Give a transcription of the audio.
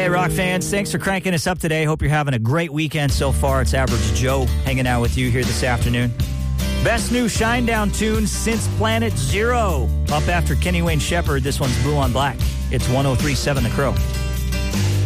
Hey, rock fans, thanks for cranking us up today. Hope you're having a great weekend so far. It's Average Joe hanging out with you here this afternoon. Best new Shinedown tune since Planet Zero. Up after Kenny Wayne Shepherd, this one's Blue on Black. It's 103.7 The Crow.